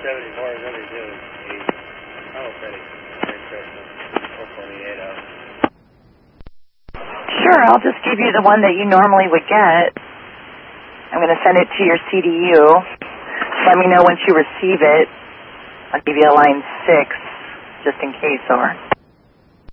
74 is what he did. Oh, Betty. Merry Christmas. 448 out. Sure, I'll just give you the one that you normally would get. I'm going to send it to your CDU. Let me know once you receive it. I'll give you a line 6, just in case, or...